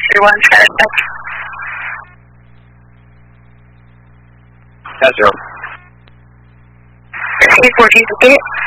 631, status check. That's 0. Escape 14 to 8.